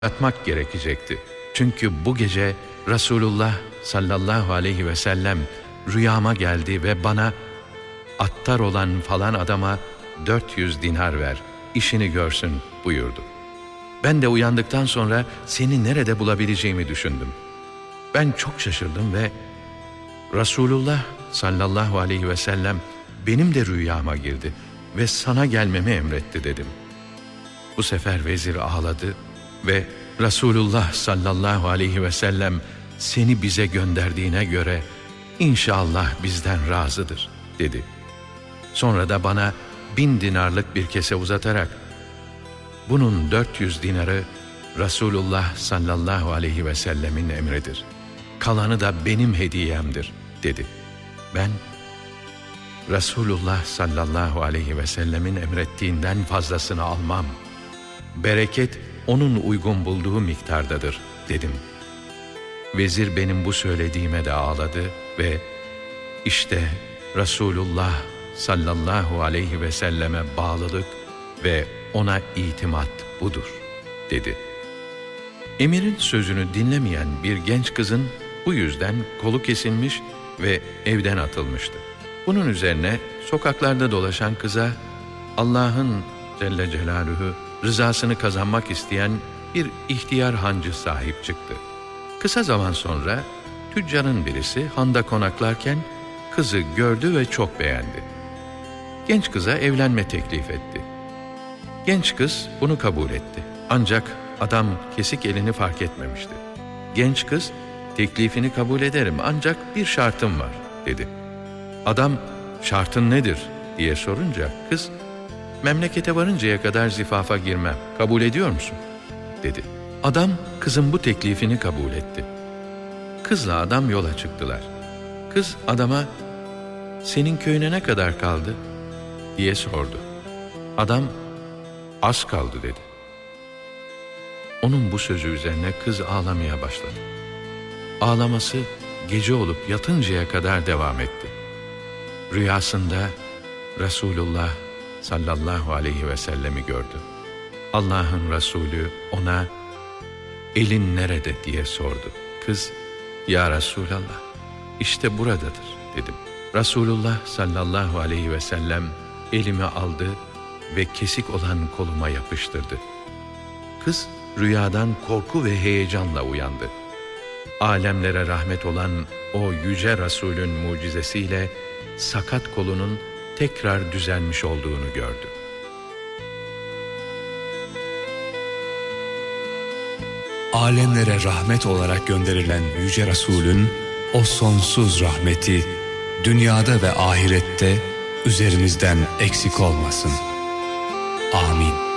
atmak gerekecekti. Çünkü bu gece Resulullah sallallahu aleyhi ve sellem rüyama geldi ve bana attar olan falan adama 400 dinar ver, işini görsün buyurdu. Ben de uyandıktan sonra seni nerede bulabileceğimi düşündüm. Ben çok şaşırdım ve Resulullah sallallahu aleyhi ve sellem benim de rüyama girdi ve sana gelmemi emretti dedim. Bu sefer vezir ağladı ve Resulullah sallallahu aleyhi ve sellem seni bize gönderdiğine göre inşallah bizden razıdır dedi. Sonra da bana 1000 dinarlık bir kese uzatarak bunun 400 dinarı Resulullah sallallahu aleyhi ve sellemin emridir. Kalanı da benim hediyemdir dedi. Ben Resulullah sallallahu aleyhi ve sellemin emrettiğinden fazlasını almam. Bereket onun uygun bulduğu miktardadır dedim. Vezir benim bu söylediğime de ağladı ve işte Resulullah sallallahu aleyhi ve selleme bağlılık ve ona itimat budur dedi. Emirin sözünü dinlemeyen bir genç kızın bu yüzden kolu kesilmiş ve evden atılmıştı. Bunun üzerine sokaklarda dolaşan kıza Allah'ın Celle Celaluhu rızasını kazanmak isteyen bir ihtiyar hancı sahip çıktı. Kısa zaman sonra tüccarın birisi handa konaklarken kızı gördü ve çok beğendi. Genç kıza evlenme teklif etti. Genç kız bunu kabul etti. Ancak adam kesik elini fark etmemişti. Genç kız, teklifini kabul ederim ancak bir şartım var dedi. Adam, şartın nedir diye sorunca kız, memlekete varıncaya kadar zifafa girmem, kabul ediyor musun dedi. Adam kızın bu teklifini kabul etti. Kızla adam yola çıktılar. Kız adama, senin köyüne ne kadar kaldı diye sordu. Adam, az kaldı dedi. Onun bu sözü üzerine kız ağlamaya başladı. Ağlaması gece olup yatıncaya kadar devam etti. Rüyasında Resulullah sallallahu aleyhi ve sellemi gördü. Allah'ın Resulü ona elin nerede diye sordu. Kız, ya Resulallah, işte buradadır dedim. Resulullah sallallahu aleyhi ve sellem elimi aldı ve kesik olan koluma yapıştırdı. Kız rüyadan korku ve heyecanla uyandı. Alemlere rahmet olan o yüce Resulün mucizesiyle sakat kolunun tekrar düzelmiş olduğunu gördü. Alemlere rahmet olarak gönderilen yüce Resulün o sonsuz rahmeti dünyada ve ahirette üzerimizden eksik olmasın. Amin.